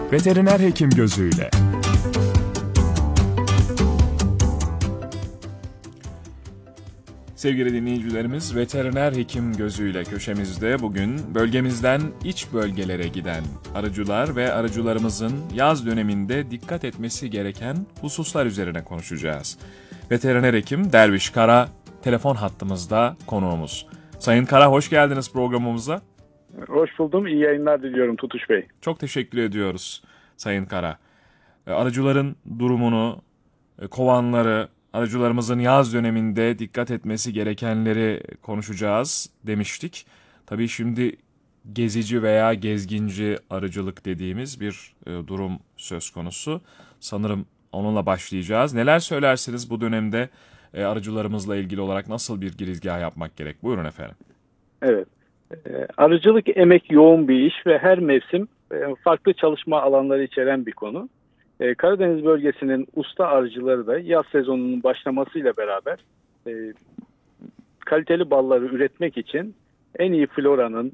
Veteriner hekim gözüyle. Sevgili dinleyicilerimiz, veteriner hekim gözüyle köşemizde bugün bölgemizden iç bölgelere giden arıcılar ve arıcılarımızın yaz döneminde dikkat etmesi gereken hususlar üzerine konuşacağız. Veteriner hekim Derviş Kara telefon hattımızda konuğumuz. Sayın Kara, hoş geldiniz programımıza. Hoş buldum. İyi yayınlar diliyorum Tutuş Bey. Çok teşekkür ediyoruz Sayın Kara. Arıcıların durumunu, kovanları, arıcılarımızın yaz döneminde dikkat etmesi gerekenleri konuşacağız demiştik. Tabii şimdi gezici veya gezginci arıcılık dediğimiz bir durum söz konusu. Sanırım onunla başlayacağız. Neler söylersiniz bu dönemde arıcılarımızla ilgili olarak nasıl bir girizgah yapmak gerek? Buyurun efendim. Evet. Arıcılık emek yoğun bir iş ve her mevsim farklı çalışma alanları içeren bir konu. Karadeniz bölgesinin usta arıcıları da yaz sezonunun başlamasıyla beraber kaliteli balları üretmek için en iyi floranın,